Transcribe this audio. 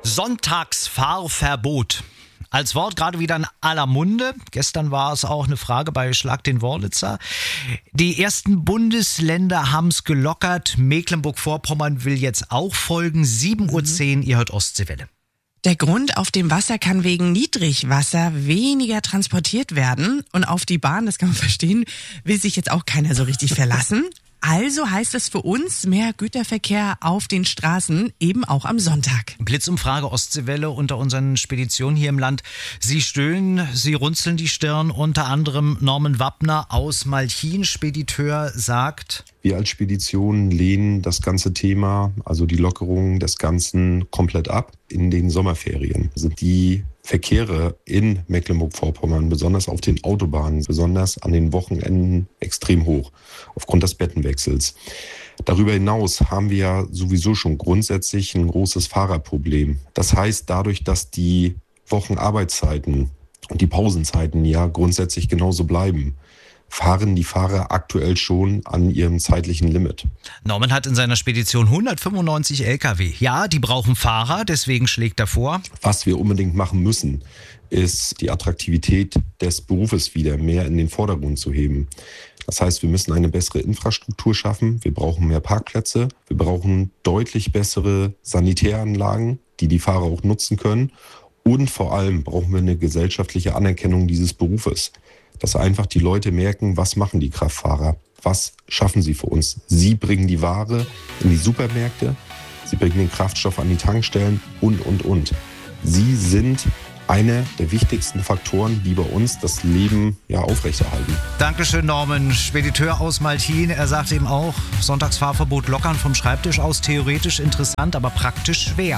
Sonntagsfahrverbot. Als Wort gerade wieder in aller Munde. Gestern war es auch eine Frage bei Schlag den Wörlitzer. Die ersten Bundesländer haben es gelockert. Mecklenburg-Vorpommern will jetzt auch folgen. 7:10 Uhr, ihr hört Ostseewelle. Der Grund: auf dem Wasser kann wegen Niedrigwasser weniger transportiert werden. Und auf die Bahn, das kann man verstehen, will sich jetzt auch keiner so richtig verlassen. Also heißt es für uns mehr Güterverkehr auf den Straßen, eben auch am Sonntag. Blitzumfrage Ostseewelle unter unseren Speditionen hier im Land. Sie stöhnen, Sie runzeln die Stirn. Unter anderem Norman Wappner aus Malchin, Spediteur, sagt: Wir als Spedition lehnen das ganze Thema, also die Lockerung des Ganzen, komplett ab. In den Sommerferien sind die Verkehre in Mecklenburg-Vorpommern, besonders auf den Autobahnen, besonders an den Wochenenden, extrem hoch aufgrund des Bettenwechsels. Darüber hinaus haben wir ja sowieso schon grundsätzlich ein großes Fahrerproblem. Das heißt, dadurch, dass die Wochenarbeitszeiten und die Pausenzeiten ja grundsätzlich genauso bleiben, fahren die Fahrer aktuell schon an ihrem zeitlichen Limit. Norman hat in seiner Spedition 195 Lkw. Ja, die brauchen Fahrer, deswegen schlägt er vor: Was wir unbedingt machen müssen, ist die Attraktivität des Berufes wieder mehr in den Vordergrund zu heben. Das heißt, wir müssen eine bessere Infrastruktur schaffen, wir brauchen mehr Parkplätze, wir brauchen deutlich bessere Sanitäranlagen, die die Fahrer auch nutzen können, und vor allem brauchen wir eine gesellschaftliche Anerkennung dieses Berufes. Dass einfach die Leute merken, was machen die Kraftfahrer, was schaffen sie für uns. Sie bringen die Ware in die Supermärkte, sie bringen den Kraftstoff an die Tankstellen und. Sie sind einer der wichtigsten Faktoren, die bei uns das Leben aufrechterhalten. Dankeschön, Norman. Spediteur aus Malchin. Er sagt eben auch, Sonntagsfahrverbot lockern vom Schreibtisch aus, theoretisch interessant, aber praktisch schwer.